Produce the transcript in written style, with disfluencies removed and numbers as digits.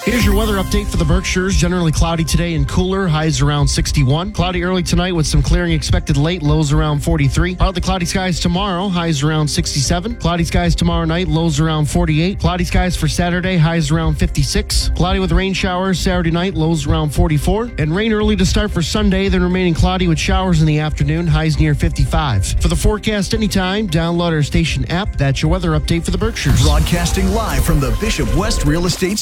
Here's your weather update for the Berkshires. Generally cloudy today and cooler. Highs around 61. Cloudy early tonight with some clearing expected late. Lows around 43. Partly cloudy skies tomorrow. Highs around 67. Cloudy skies tomorrow night. Lows around 48. Cloudy skies for Saturday. Highs around 56. Cloudy with rain showers Saturday night. Lows around 44. And rain early to start for Sunday. Then remaining cloudy with showers in the afternoon. Highs near 55. For the forecast anytime, download our station app. That's your weather update for the Berkshires. Broadcasting live from the Bishop West Real Estate